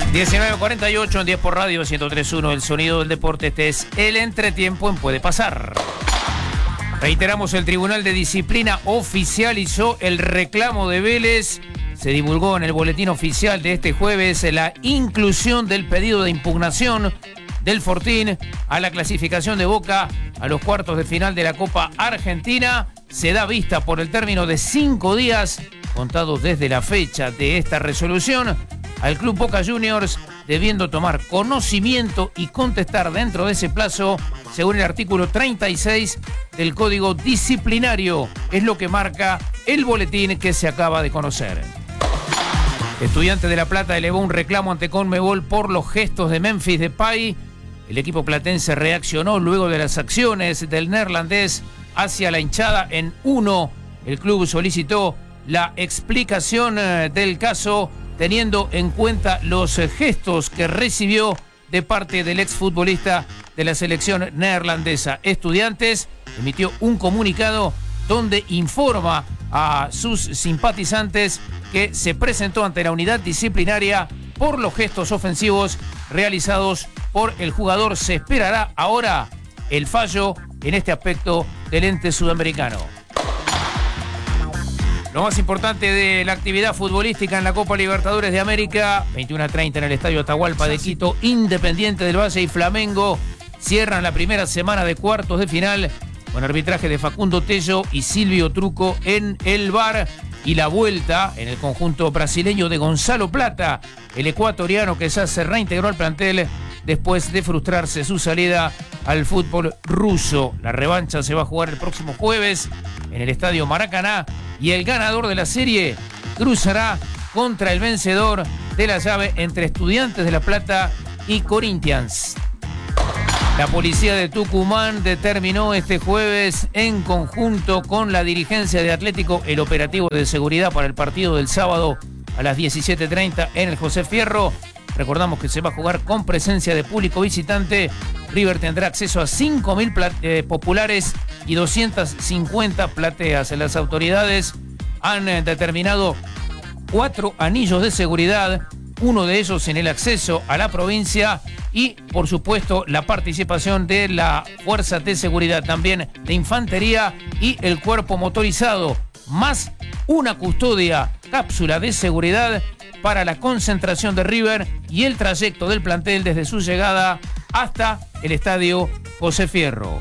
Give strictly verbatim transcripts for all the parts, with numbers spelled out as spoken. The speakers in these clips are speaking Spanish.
diecinueve cuarenta y ocho en diez por radio, ciento tres punto uno, el sonido del deporte. Este es el entretiempo en Puede Pasar. Reiteramos, el Tribunal de Disciplina oficializó el reclamo de Vélez. Se divulgó en el boletín oficial de este jueves la inclusión del pedido de impugnación del Fortín a la clasificación de Boca a los cuartos de final de la Copa Argentina. Se da vista por el término de cinco días, contados desde la fecha de esta resolución, al Club Boca Juniors, debiendo tomar conocimiento y contestar dentro de ese plazo, según el artículo treinta y seis del Código Disciplinario. Es lo que marca el boletín que se acaba de conocer. Estudiantes de La Plata elevó un reclamo ante Conmebol por los gestos de Memphis Depay. El equipo platense reaccionó luego de las acciones del neerlandés hacia la hinchada en uno. El club solicitó la explicación del caso, teniendo en cuenta los gestos que recibió de parte del exfutbolista de la selección neerlandesa. Estudiantes emitió un comunicado donde informa a sus simpatizantes que se presentó ante la unidad disciplinaria por los gestos ofensivos realizados por el jugador. Se esperará ahora el fallo en este aspecto del ente sudamericano. Lo más importante de la actividad futbolística en la Copa Libertadores de América, veintiuno a treinta en el Estadio Atahualpa de Quito, Independiente del Valle y Flamengo cierran la primera semana de cuartos de final con arbitraje de Facundo Tello y Silvio Truco en el V A R, y la vuelta en el conjunto brasileño de Gonzalo Plata, el ecuatoriano que ya se reintegró al plantel después de frustrarse su salida al fútbol ruso. La revancha se va a jugar el próximo jueves en el Estadio Maracaná, y el ganador de la serie cruzará contra el vencedor de la llave entre Estudiantes de La Plata y Corinthians. La policía de Tucumán determinó este jueves, en conjunto con la dirigencia de Atlético, el operativo de seguridad para el partido del sábado a las diecisiete treinta en el José Fierro. Recordamos que se va a jugar con presencia de público visitante. River tendrá acceso a cinco mil eh, populares y doscientas cincuenta plateas. Las autoridades han eh, determinado cuatro anillos de seguridad, uno de ellos en el acceso a la provincia, y por supuesto la participación de la Fuerza de Seguridad, también de Infantería y el Cuerpo Motorizado, más una custodia, cápsula de seguridad para la concentración de River y el trayecto del plantel desde su llegada hasta el Estadio José Fierro.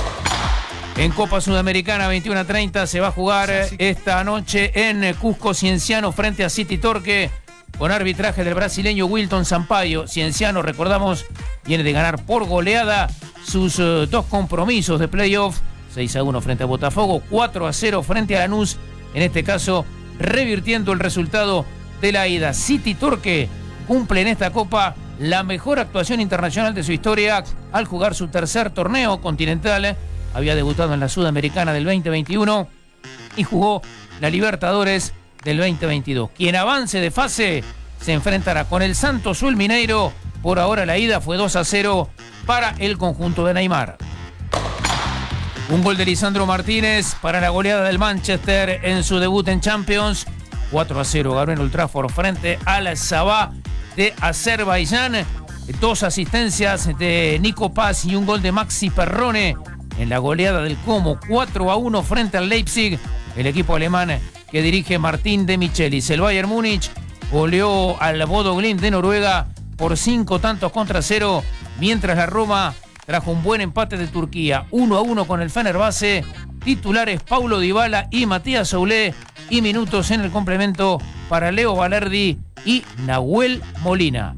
En Copa Sudamericana, veintiuno a treinta se va a jugar esta noche en Cusco Cienciano frente a City Torque, con arbitraje del brasileño Wilton Sampaio. Cienciano, recordamos, viene de ganar por goleada sus uh, dos compromisos de playoff, seis a uno frente a Botafogo, cuatro a cero frente a Lanús, en este caso revirtiendo el resultado de la ida. City Torque cumple en esta Copa la mejor actuación internacional de su historia al jugar su tercer torneo continental. Había debutado en la Sudamericana del veinte veintiuno y jugó la Libertadores del veinte veintidós. Quien avance de fase se enfrentará con el Santos o el Mineiro. Por ahora la ida fue dos a cero para el conjunto de Neymar. Un gol de Lisandro Martínez para la goleada del Manchester en su debut en Champions. cuatro a cero ganó en Old Trafford frente al Sabah de Azerbaiyán. Dos asistencias de Nico Paz y un gol de Maxi Perrone en la goleada del Como, cuatro a uno frente al Leipzig, el equipo alemán que dirige Martín de Michelis. El Bayern Múnich goleó al Bodo Glimt de Noruega por cinco tantos contra cero, mientras la Roma trajo un buen empate de Turquía, uno a uno con el Fenerbahce. Titulares Paulo Dybala y Matías Soulé, y minutos en el complemento para Leo Valerdi y Nahuel Molina.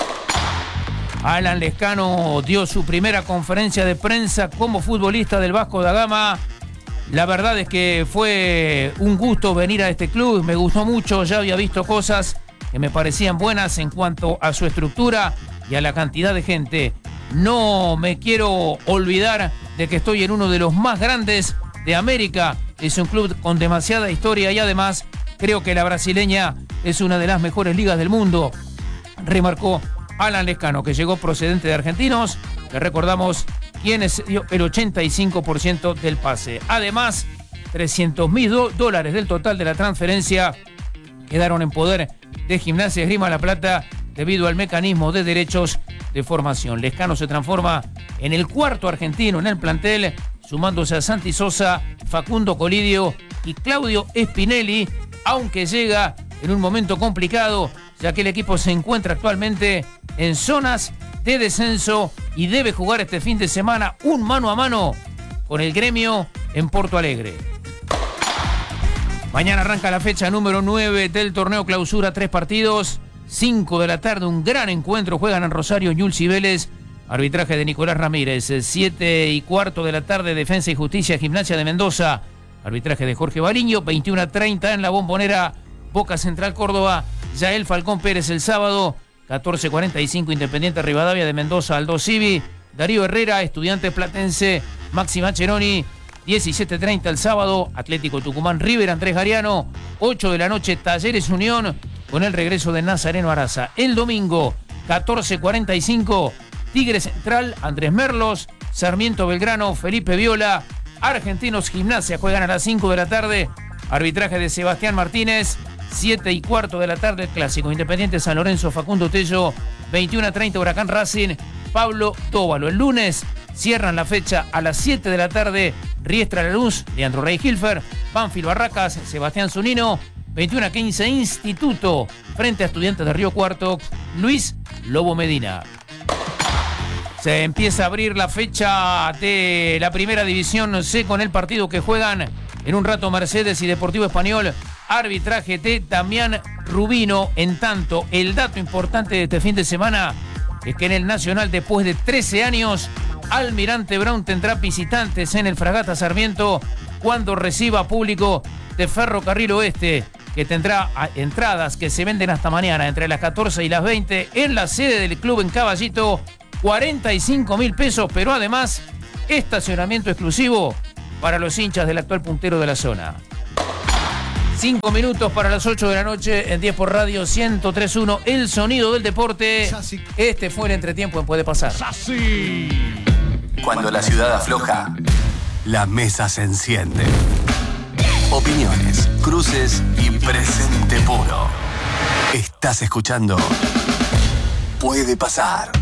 Alan Lescano dio su primera conferencia de prensa como futbolista del Vasco da Gama. La verdad es que fue un gusto venir a este club, me gustó mucho, ya había visto cosas que me parecían buenas en cuanto a su estructura y a la cantidad de gente. No me quiero olvidar de que estoy en uno de los más grandes de América. Es un club con demasiada historia y además creo que la brasileña es una de las mejores ligas del mundo, remarcó Alan Lescano, que llegó procedente de Argentinos, que recordamos quienes dio el ochenta y cinco por ciento del pase. Además, trescientos mil dólares del total de la transferencia quedaron en poder de Gimnasia Esgrima La Plata, debido al mecanismo de derechos de formación. Lescano se transforma en el cuarto argentino en el plantel, sumándose a Santi Sosa, Facundo Colidio y Claudio Spinelli, aunque llega en un momento complicado, ya que el equipo se encuentra actualmente en zonas de descenso y debe jugar este fin de semana un mano a mano con el Gremio en Porto Alegre. Mañana arranca la fecha número nueve del torneo Clausura, tres partidos, cinco de la tarde, un gran encuentro, juegan en Rosario Newell's y Vélez, arbitraje de Nicolás Ramírez, siete y cuarto de la tarde, Defensa y Justicia, Gimnasia de Mendoza, arbitraje de Jorge Bariño, veintiuno treinta en la Bombonera, Boca Central Córdoba, Yael Falcón Pérez el sábado, catorce cuarenta y cinco Independiente Rivadavia de Mendoza, Aldo Civi, Darío Herrera, Estudiantes Platense, Maxi Macheroni, diecisiete treinta el sábado, Atlético Tucumán River, Andrés Gariano, ocho de la noche, Talleres Unión, con el regreso de Nazareno Araza. El domingo, catorce cuarenta y cinco, Tigre Central, Andrés Merlos, Sarmiento Belgrano, Felipe Viola, Argentinos Gimnasia juegan a las cinco de la tarde, arbitraje de Sebastián Martínez, siete y cuarto de la tarde, el clásico Independiente San Lorenzo, Facundo Tello, veintiuno treinta Huracán Racing, Pablo Tóbalo. El lunes cierran la fecha a las siete de la tarde, Riestra La Luz, Leandro Rey Hilfer, Banfield Barracas, Sebastián Zunino, veintiuno quince Instituto, frente a Estudiantes de Río Cuarto, Luis Lobo Medina. Se empieza a abrir la fecha de la Primera División C con el partido que juegan en un rato Mercedes y Deportivo Español, arbitraje de Damián Rubino. En tanto, el dato importante de este fin de semana es que en el Nacional, después de trece años, Almirante Brown tendrá visitantes en el Fragata Sarmiento cuando reciba público de Ferrocarril Oeste, que tendrá entradas que se venden hasta mañana entre las catorce y las veinte en la sede del club en Caballito, cuarenta y cinco mil pesos, pero además estacionamiento exclusivo para los hinchas del actual puntero de la zona. Cinco minutos para las ocho de la noche en diez por Radio ciento tres punto uno, el sonido del deporte. Este fue el entretiempo en Puede Pasar. Cuando la ciudad afloja, la mesa se enciende. Opiniones, cruces y presente puro. Estás escuchando Puede Pasar.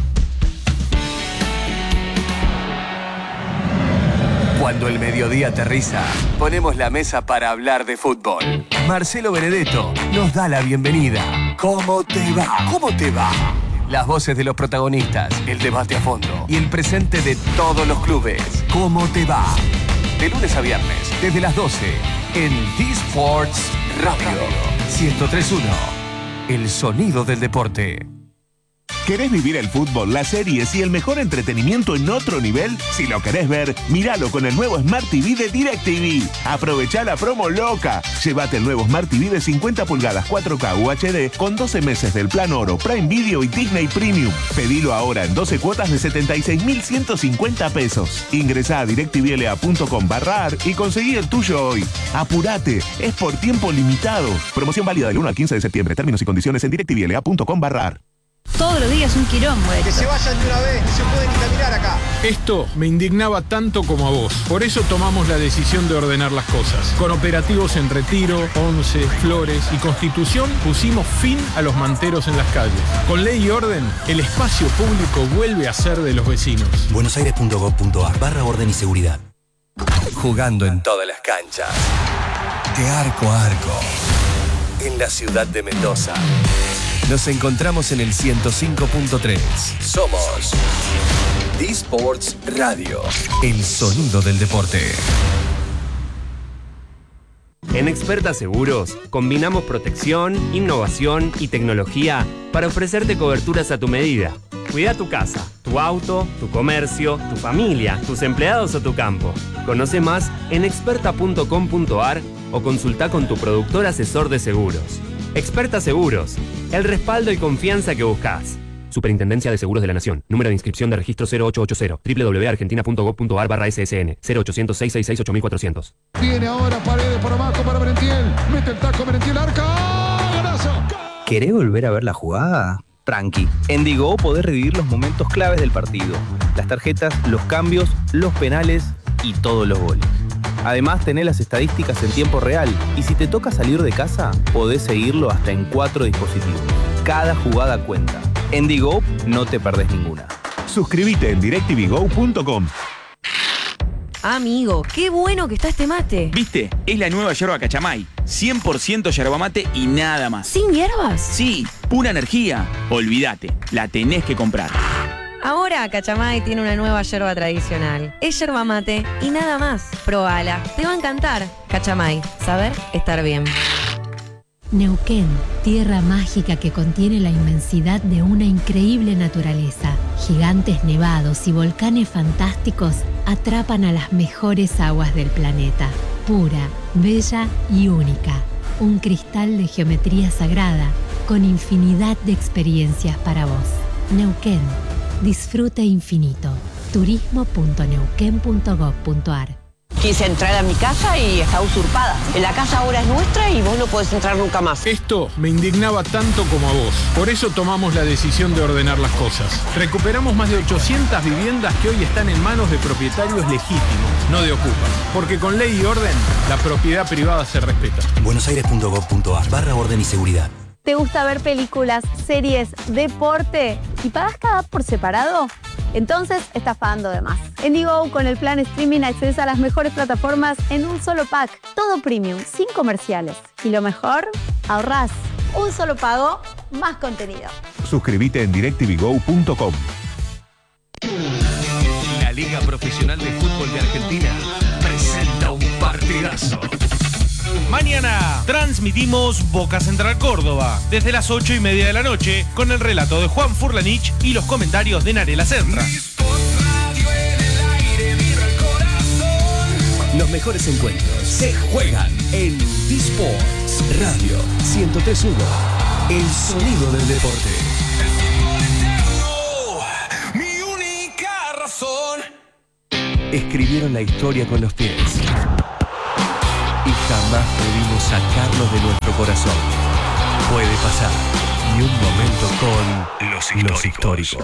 Cuando el mediodía aterriza, ponemos la mesa para hablar de fútbol. Marcelo Benedetto nos da la bienvenida. ¿Cómo te va? ¿Cómo te va? Las voces de los protagonistas, el debate a fondo y el presente de todos los clubes. ¿Cómo te va? De lunes a viernes, desde las doce, en D-Sports Radio ciento tres punto uno. El sonido del deporte. ¿Querés vivir el fútbol, las series y el mejor entretenimiento en otro nivel? Si lo querés ver, míralo con el nuevo Smart T V de DirecTV. Aprovechá la promo loca. Llévate el nuevo Smart T V de cincuenta pulgadas cuatro K U H D con doce meses del plan Oro, Prime Video y Disney Premium. Pedilo ahora en doce cuotas de setenta y seis mil ciento cincuenta pesos. Ingresá a directvla punto com barra ar y conseguí el tuyo hoy. Apurate, es por tiempo limitado. Promoción válida del uno al quince de septiembre. Términos y condiciones en directvla punto com barra ar. Todos los días un quilombo esto. Que se vayan de una vez, no se pueden ni caminar acá. Esto me indignaba tanto como a vos. Por eso tomamos la decisión de ordenar las cosas. Con operativos en Retiro, Once, Flores y Constitución pusimos fin a los manteros en las calles. Con ley y orden, el espacio público vuelve a ser de los vecinos. buenosaires punto gov punto ar barra orden y seguridad. Jugando en todas las canchas. De arco a arco. En la ciudad de Mendoza. Nos encontramos en el ciento cinco punto tres. Somos D-Sports Radio, el sonido del deporte. En Experta Seguros, combinamos protección, innovación y tecnología para ofrecerte coberturas a tu medida. Cuida tu casa, tu auto, tu comercio, tu familia, tus empleados o tu campo. Conoce más en experta punto com punto ar o consulta con tu productor asesor de seguros. Experta Seguros, el respaldo y confianza que buscas. Superintendencia de Seguros de la Nación. Número de inscripción de registro cero ocho ocho cero. doble u doble u doble u punto argentina punto gov punto ar barra ese ese ene. cero ochocientos, seiscientos sesenta y seis, ocho mil cuatrocientos. Viene ahora Paredes por abajo para Merentiel. Mete el taco Merentiel, arca. ¡Golazo! ¿Querés volver a ver la jugada? Tranqui. En Digo podés revivir los momentos claves del partido. Las tarjetas, los cambios, los penales y todos los goles. Además, tenés las estadísticas en tiempo real y si te toca salir de casa, podés seguirlo hasta en cuatro dispositivos. Cada jugada cuenta. En Digo no te perdés ninguna. Suscríbete en direct t v go punto com. Amigo, qué bueno que está este mate. ¿Viste? Es la nueva yerba Cachamay. cien por ciento yerba mate y nada más. ¿Sin hierbas? Sí, pura energía. Olvídate, la tenés que comprar. Ahora Cachamay tiene una nueva yerba tradicional. Es yerba mate y nada más. Probala, te va a encantar. Cachamay, saber estar bien. Neuquén, tierra mágica que contiene la inmensidad de una increíble naturaleza. Gigantes nevados y volcanes fantásticos atrapan a las mejores aguas del planeta. Pura, bella y única. Un cristal de geometría sagrada con infinidad de experiencias para vos. Neuquén, disfrute infinito. turismo punto neuquén punto gob punto ar. Quise entrar a mi casa y está usurpada. La casa ahora es nuestra y vos no podés entrar nunca más. Esto me indignaba tanto como a vos. Por eso tomamos la decisión de ordenar las cosas. Recuperamos más de ochocientas viviendas que hoy están en manos de propietarios legítimos, no de ocupas. Porque con ley y orden, la propiedad privada se respeta. buenosaires punto gob punto ar barra orden y seguridad. ¿Te gusta ver películas, series, deporte y pagas cada app por separado? Entonces estás pagando de más. En Digo, con el plan streaming accedes a las mejores plataformas en un solo pack. Todo premium, sin comerciales. Y lo mejor, ahorrás. Un solo pago, más contenido. Suscríbete en direct t v go punto com. La Liga Profesional de Fútbol de Argentina presenta un partidazo. Mañana transmitimos Boca Central Córdoba desde las ocho y media de la noche con el relato de Juan Furlanich y los comentarios de Narela Serra. Los mejores encuentros se juegan en Disports Radio ciento tres punto uno. El sonido del deporte. Mi única razón. Escribieron la historia con los pies. Y jamás pudimos sacarlos de nuestro corazón. Puede pasar. Y un momento con los históricos. Los históricos.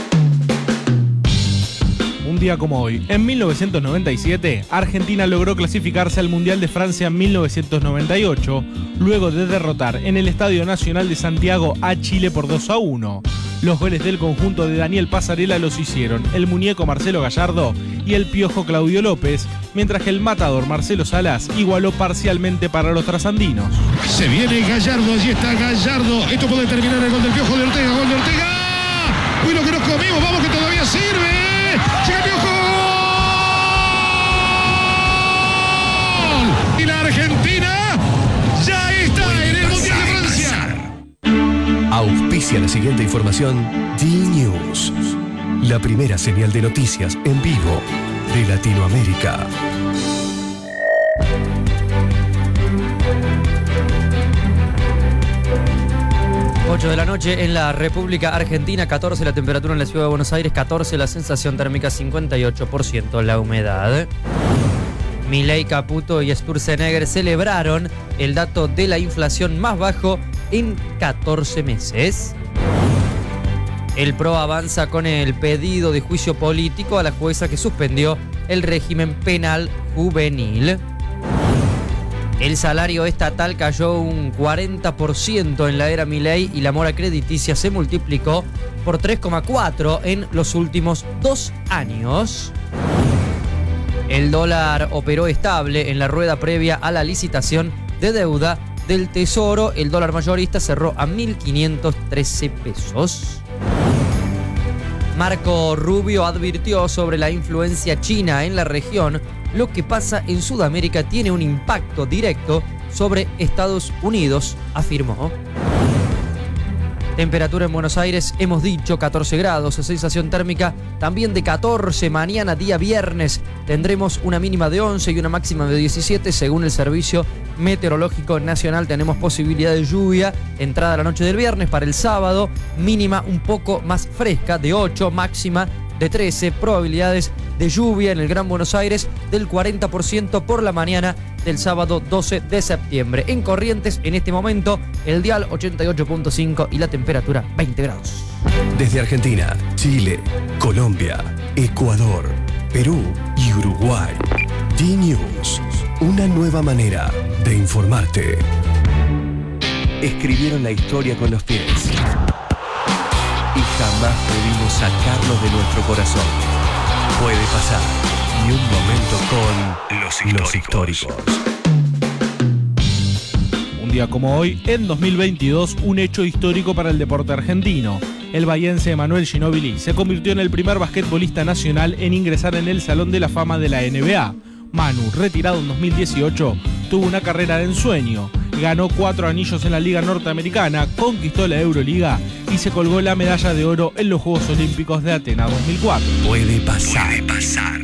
Un día como hoy, en mil novecientos noventa y siete, Argentina logró clasificarse al Mundial de Francia en mil novecientos noventa y ocho, luego de derrotar en el Estadio Nacional de Santiago a Chile por dos a uno. Los goles del conjunto de Daniel Pasarela los hicieron el muñeco Marcelo Gallardo y el piojo Claudio López, mientras que el matador Marcelo Salas igualó parcialmente para los trasandinos. Se viene Gallardo, allí está Gallardo. Esto puede terminar el gol del piojo de Ortega, gol de Ortega. Uy, lo que nos comimos, vamos que todavía sirve. ¡Llega el piojo! ¡Gol! Y la Argentina ya está en el Mundial de Francia. Auspicia la siguiente información D-News, la primera señal de noticias en vivo de Latinoamérica. ocho de la noche en la República Argentina, catorce la temperatura en la ciudad de Buenos Aires, catorce la sensación térmica, cincuenta y ocho por ciento la humedad. Milei, Caputo y Sturzenegger celebraron el dato de la inflación más bajo en catorce meses. El P R O avanza con el pedido de juicio político a la jueza que suspendió el régimen penal juvenil. El salario estatal cayó un cuarenta por ciento en la era Milei y la mora crediticia se multiplicó por tres coma cuatro en los últimos dos años. El dólar operó estable en la rueda previa a la licitación de deuda del Tesoro. El dólar mayorista cerró a mil quinientos trece pesos. Marco Rubio advirtió sobre la influencia china en la región. Lo que pasa en Sudamérica tiene un impacto directo sobre Estados Unidos, afirmó. Temperatura en Buenos Aires, hemos dicho catorce grados, sensación térmica también de catorce. Mañana, día viernes, tendremos una mínima de once y una máxima de diecisiete. Según el Servicio Meteorológico Nacional, tenemos posibilidad de lluvia entrada la noche del viernes. Para el sábado, mínima un poco más fresca de ocho, máxima de trece. Probabilidades de lluvia en el Gran Buenos Aires del cuarenta por ciento por la mañana del sábado doce de septiembre. En Corrientes, en este momento, el dial ochenta y ocho punto cinco y la temperatura veinte grados. Desde Argentina, Chile, Colombia, Ecuador, Perú y Uruguay. D-News, una nueva manera de informarte. Escribieron la historia con los pies. Y Debimos sacarlos de nuestro corazón. Puede pasar. Y un momento con los históricos. Los históricos. Un día como hoy, en dos mil veintidós, un hecho histórico para el deporte argentino. El bahiense Emanuel Ginóbili se convirtió en el primer basquetbolista nacional en ingresar en el Salón de la Fama de la N B A. Manu, retirado en dos mil dieciocho, tuvo una carrera de ensueño. Ganó cuatro anillos en la Liga Norteamericana, conquistó la Euroliga y se colgó la medalla de oro en los Juegos Olímpicos de Atenas dos mil cuatro. Puede pasar. Puede pasar.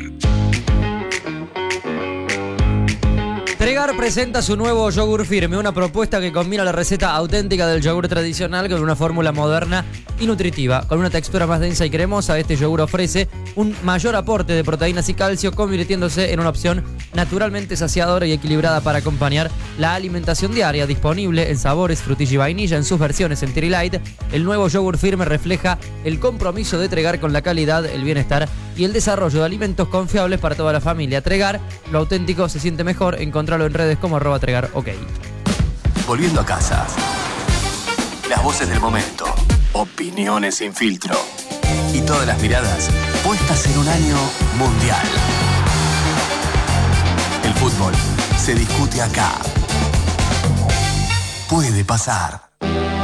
Tregar presenta su nuevo yogur firme, una propuesta que combina la receta auténtica del yogur tradicional con una fórmula moderna y nutritiva. Con una textura más densa y cremosa, este yogur ofrece un mayor aporte de proteínas y calcio, convirtiéndose en una opción naturalmente saciadora y equilibrada para acompañar la alimentación diaria. Disponible en sabores frutilla y vainilla en sus versiones Entry Light, el nuevo yogur firme refleja el compromiso de Tregar con la calidad, el bienestar y el desarrollo de alimentos confiables para toda la familia. Tregar, lo auténtico se siente mejor. Encontralo en redes como arroba Tregar, ok. Volviendo a casa. Las voces del momento. Opiniones sin filtro. Y todas las miradas puestas en un año mundial. El fútbol se discute acá. Puede pasar.